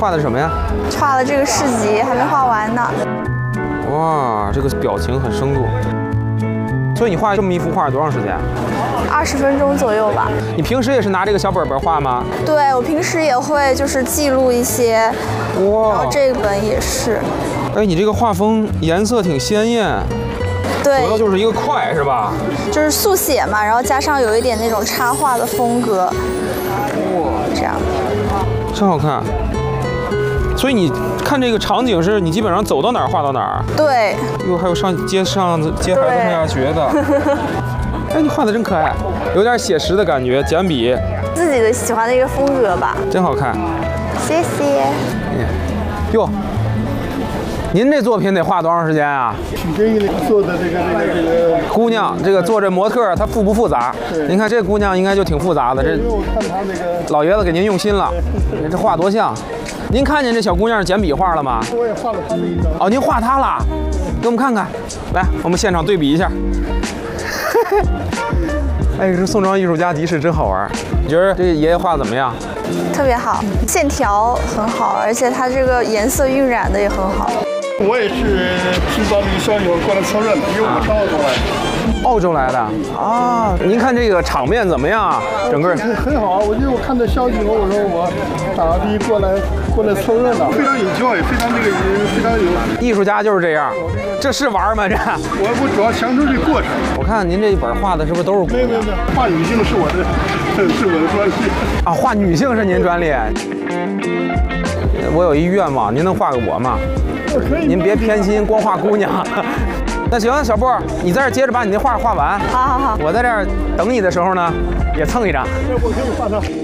画的是什么呀？ 画了这个市集，还没画完呢。 哇，这个表情很生动。所以你画这么一幅画多长时间 ？20分钟左右吧。 你平时也是拿这个小本本画吗？ 对，我平时也会就是记录一些。哇。然后这本也是。 哎，你这个画风颜色挺鲜艳。 对。 主要就是一个快是吧？ 就是速写嘛，然后加上有一点那种插画的风格。哇，这样。 真好看。所以你看这个场景是你基本上走到哪儿画到哪儿。 对。 哟，还有上接孩子上下学的。哎，你画的真可爱，有点写实的感觉，简笔。 自己的喜欢的一个风格吧。 真好看。 谢谢。 哟，您这作品得画多长时间啊？ 这个做的这个姑娘，这个做这模特，她复不复杂？您看这姑娘应该就挺复杂的。这我看她那个老爷子给您用心了，这画多像。您看见这小姑娘简笔画了吗？ 我也画了她的一张。 哦，您画她了，给我们看看。来，我们现场对比一下。哎，这宋庄艺术家集市真好玩。你觉得这爷爷画的怎么样？ 特别好，线条很好，而且它这个颜色晕染的也很好。 我也是听到这个消息我过来凑热闹，因为我上澳洲来的。 澳洲来的啊？您看这个场面怎么样啊？整个很好啊！我就看到消息以后，我说我打个的过来凑热闹，非常有教育，非常有。 艺术家就是这样，这是玩吗？这我主要享受这个过程。 我看您这一本画的是不是都是？ 没有，画女性是我的专利啊，画女性是您专利。我有一愿望，您能画个我吗？您别偏心，光画姑娘。那行，小布，你在这接着把你那画画完。 好。 我在这儿等你的时候呢，也蹭一张。 我可以画上。